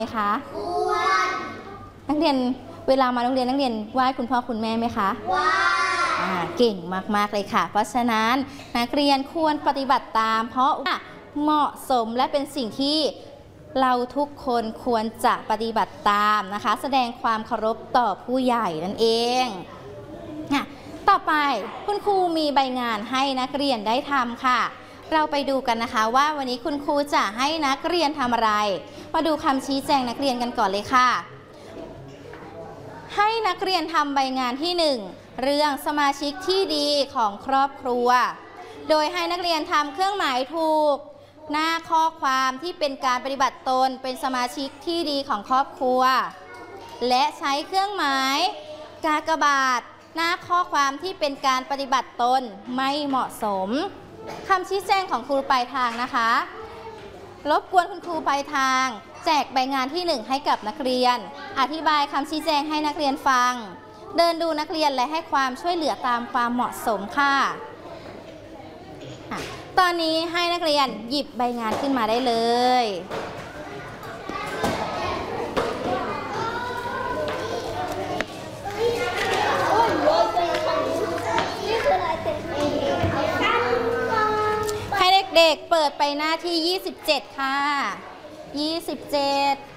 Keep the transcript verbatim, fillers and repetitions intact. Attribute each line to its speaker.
Speaker 1: ไหมคะควรนักเรียนเวลามาโรงเรียนนักเรียนไหว้คุณพ่อคุณแม่ไหมคะไหว้เก่งมากๆเลยค่ะเพราะฉะนั้นนักเรียนควรปฏิบัติตามเพราะเหมาะสมและเป็นสิ่งที่เราทุกคนควรจะปฏิบัติตามนะคะแสดงความเคารพต่อผู้ใหญ่นั่นเองต่อไปคุณครูมีใบงานให้นักเรียนได้ทำค่ะเราไปดูกันนะคะว่าวันนี้คุณครูจะให้นักเรียนทำอะไรมาดูคำชี้แจงนักเรียนกันก่อนเลยค่ะให้นักเรียนทำใบงานที่หนึ่งเรื่องสมาชิกที่ดีของครอบครัวโดยให้นักเรียนทำเครื่องหมายถูกหน้าข้อความที่เป็นการปฏิบัติตนเป็นสมาชิกที่ดีของครอบครัวและใช้เครื่องหมายกากบาทหน้าข้อความที่เป็นการปฏิบัติตนไม่เหมาะสมคำชี้แจงของครูปลายทางนะคะรบกวนคุณครูปลายทางแจกใบงานที่หนึ่งให้กับนักเรียนอธิบายคำชี้แจงให้นักเรียนฟังเดินดูนักเรียนและให้ความช่วยเหลือตามความเหมาะสมค่ะตอนนี้ให้นักเรียนหยิบใบงานขึ้นมาได้เลยให้เด็กๆเปิดไปหน้าที่ยี่สิบเจ็ดค่ะยี่สิบเจ็ด